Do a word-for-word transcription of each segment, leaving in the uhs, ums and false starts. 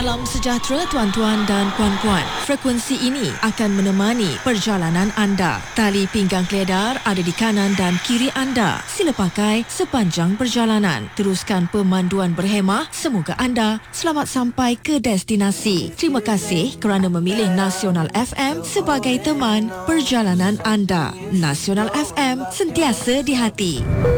Salam sejahtera tuan-tuan dan puan-puan. Frekuensi ini akan menemani perjalanan anda. Tali pinggang keledar ada di kanan dan kiri anda. Sila pakai sepanjang perjalanan. Teruskan pemanduan berhemah. Semoga anda selamat sampai ke destinasi. Terima kasih kerana memilih Nasional F M sebagai teman perjalanan anda. Nasional F M, sentiasa di hati.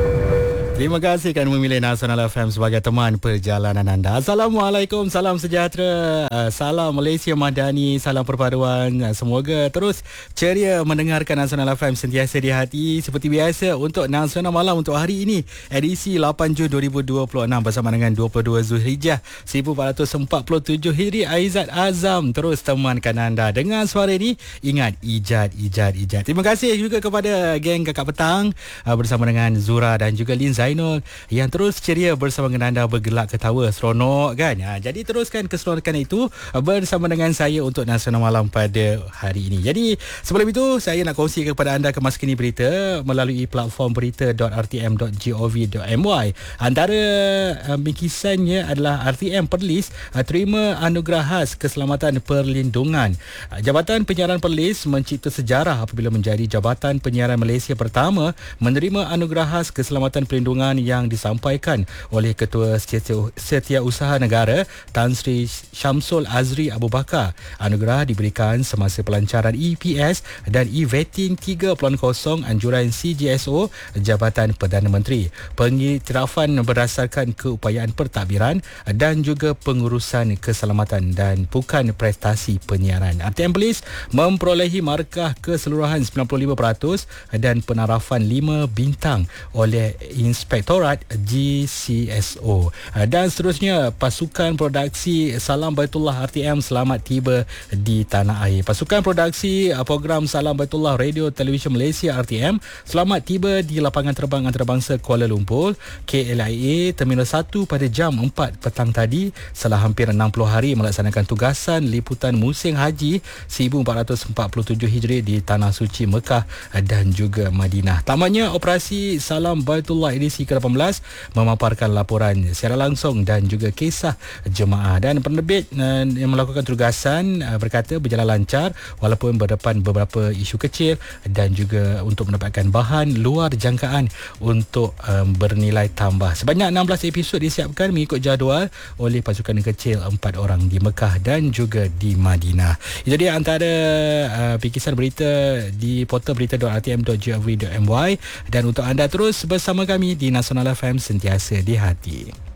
Terima kasih kerana memilih Nasional F M sebagai teman perjalanan anda. Assalamualaikum, salam sejahtera, salam Malaysia Madani, salam perpaduan. Semoga terus ceria mendengarkan Nasional F M, sentiasa di hati. Seperti biasa untuk Nasional Malam untuk hari ini, edisi lapan Jun dua ribu dua puluh enam bersama dengan dua puluh dua Zulhijjah seribu empat ratus empat puluh tujuh Hijri. Aizat Azam terus temankan anda dengan suara ini. Ingat, ijat, ijat, ijat. Terima kasih juga kepada geng Kakak Petang bersama dengan Zura dan juga Lin Zainul yang terus ceria bersama dengan anda, bergelak ketawa seronok kan. Ha, jadi teruskan keseronokan itu bersama dengan saya untuk Nasional Malam pada hari ini. Jadi sebelum itu saya nak kongsi kepada anda kemas kini berita melalui platform berita dot r t m dot gov dot m y. Antara uh, bingkisannya adalah R T M Perlis uh, terima anugerah khas keselamatan perlindungan. Uh, Jabatan Penyiaran Perlis mencipta sejarah apabila menjadi Jabatan Penyiaran Malaysia pertama menerima anugerah khas keselamatan perlindungan yang disampaikan oleh Ketua Setiausaha Negara Tan Sri Syamsul Azri Abu Bakar. Anugerah diberikan semasa pelancaran E P S dan E-Vetting tiga titik kosong anjuran C G S O Jabatan Perdana Menteri. Pengiktirafan berdasarkan keupayaan pentadbiran dan juga pengurusan keselamatan dan bukan prestasi penyiaran. R T M Perlis memperolehi markah keseluruhan sembilan puluh lima peratus dan penarafan lima bintang oleh Inspektorat G C S O. Dan seterusnya, pasukan produksi Salam Baitullah R T M selamat tiba di tanah air. Pasukan produksi program Salam Baitullah Radio Television Malaysia R T M selamat tiba di lapangan terbang antarabangsa Kuala Lumpur K L I A Terminal satu pada jam empat petang tadi setelah hampir enam puluh hari melaksanakan tugasan liputan musim haji seribu empat ratus empat puluh tujuh Hijri di Tanah Suci Mekah dan juga Madinah. Tamatnya operasi Salam Baitullah edisi ke lapan belas memaparkan laporan secara langsung dan juga kisah jemaah. Dan penerbit uh, yang melakukan tugasan uh, berkata berjalan lancar walaupun berdepan beberapa isu kecil dan juga untuk mendapatkan bahan luar jangkaan untuk um, bernilai tambah. Sebanyak enam belas episod disiapkan mengikut jadual oleh pasukan kecil empat orang di Mekah dan juga di Madinah. Itu dia antara uh, pikisan berita di portal berita dot r t m dot gov dot m y. Dan untuk anda terus bersama kami di Nasional F M, sentiasa di hati.